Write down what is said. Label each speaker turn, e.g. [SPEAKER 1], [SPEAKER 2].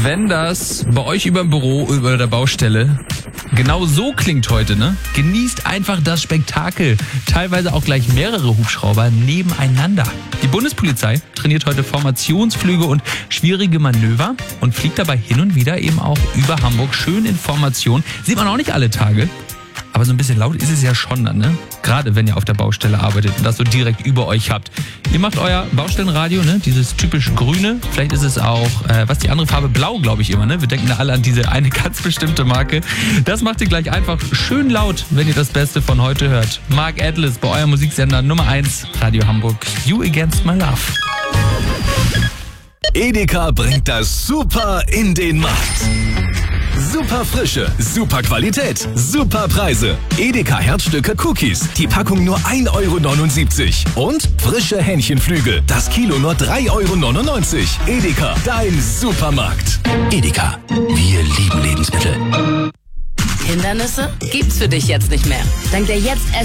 [SPEAKER 1] Wenn das bei euch über dem Büro, über der Baustelle genau so klingt heute, ne? Genießt einfach das Spektakel. Teilweise auch gleich mehrere Hubschrauber nebeneinander. Die Bundespolizei trainiert heute Formationsflüge und schwierige Manöver und fliegt dabei hin und wieder eben auch über Hamburg schön in Formation. Sieht man auch nicht alle Tage. Aber so ein bisschen laut ist es ja schon dann, ne? Gerade wenn ihr auf der Baustelle arbeitet und das so direkt über euch habt. Ihr macht euer Baustellenradio, ne? Dieses typisch grüne. Vielleicht ist es auch, was die andere Farbe? Blau, glaube ich immer, ne? Wir denken da alle an diese eine ganz bestimmte Marke. Das macht ihr gleich einfach schön laut, wenn ihr das Beste von heute hört. Mark Atlas bei eurem Musiksender Nummer 1, Radio Hamburg. You Against My Love.
[SPEAKER 2] Edeka bringt das Super in den Markt. Super Frische, super Qualität, super Preise. Edeka Herzstücke Cookies, die Packung nur 1,79 €. Und frische Hähnchenflügel, das Kilo nur 3,99 €. Edeka, dein Supermarkt. Edeka, wir lieben Lebensmittel.
[SPEAKER 3] Hindernisse gibt's für dich jetzt nicht mehr. Dank der Jetzt